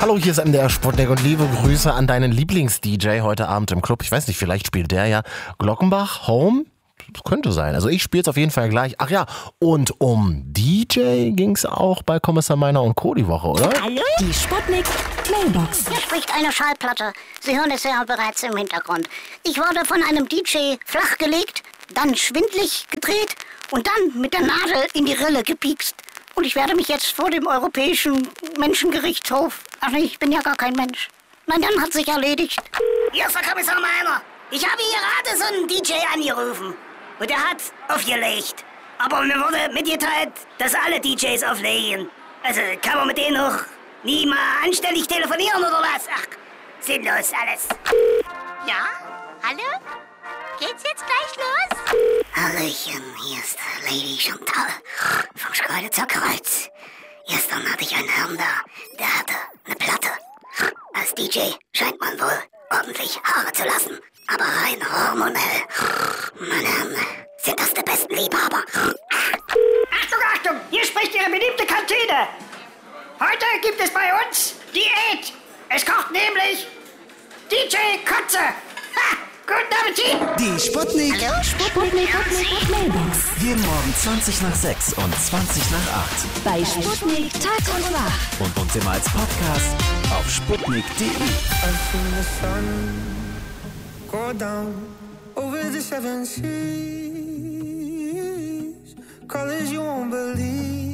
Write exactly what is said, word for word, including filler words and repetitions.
Hallo, hier ist M D R Sputnik und liebe Grüße an deinen Lieblings-D J heute Abend im Club. Ich weiß nicht, vielleicht spielt der ja Glockenbach, Home? Könnte sein. Also ich spiele es auf jeden Fall gleich. Ach ja, und um D J ging es auch bei Kommissar Meiner und Co. die Woche, oder? Hallo? Die Sputnik Playbox. Hier spricht eine Schallplatte. Sie hören es ja bereits im Hintergrund. Ich wurde von einem D J flachgelegt, dann schwindlig gedreht und dann mit der Nadel in die Rille gepiekst. Und ich werde mich jetzt vor dem Europäischen Menschengerichtshof... Ach nee, ich bin ja gar kein Mensch. Nein, dann hat sich erledigt. Hier ist der Kommissar Meiner. Ich habe hier gerade so einen D J angerufen. Und er hat aufgelegt. Aber mir wurde mitgeteilt, dass alle D Js auflegen. Also kann man mit denen noch nie mal anständig telefonieren oder was? Ach, sinnlos alles. Ja? Hallo? Geht's jetzt gleich los? Hallöchen, hier ist Lady Chantal vom Schkeuditzer Kreuz. Gestern hatte ich einen Herrn da, der hatte eine Platte. Als D J scheint man wohl ordentlich Haare zu lassen. Aber rein hormonell. Meine Herren, sind das die besten Liebhaber. Achtung, Achtung, hier spricht Ihre beliebte Kantine. Heute gibt es bei uns Diät. Es kocht nämlich D J Kotze. Ha! Guten Appetit! Die Sputnik. Hallo, Sputnik, Sputnik, Playbox. Jeden Morgen zwanzig nach sechs und zwanzig nach acht. Bei Sputnik Tag und Wach. Und uns immer als Podcast auf sputnik punkt de. I've seen the sun go down over the seven seas. Colors you won't believe.